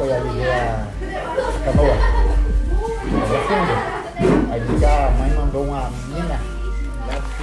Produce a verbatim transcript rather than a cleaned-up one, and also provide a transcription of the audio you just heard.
foi ali ver a, a canoa. Aí é fundo. Aí disse que a mãe mandou uma menina